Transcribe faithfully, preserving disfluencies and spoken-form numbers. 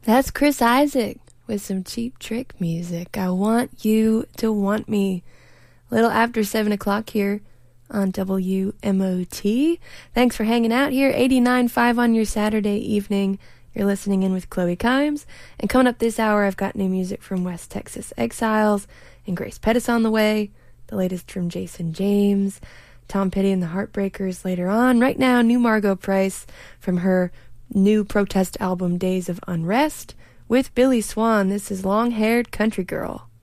That's Chris Isaak with some Cheap Trick music. I Want You to Want Me. A little after seven o'clock here on W M O T. Thanks for hanging out here. eighty-nine point five on your Saturday evening. You're listening in with Chloe Kimes. And coming up this hour, I've got new music from West Texas Exiles and Grace Pettis on the way. The latest from Jason James, Tom Petty and the Heartbreakers later on. Right now, new Margot Price from her new protest album Days of Unrest with Billy Swan. This is Long Haired Country Girl.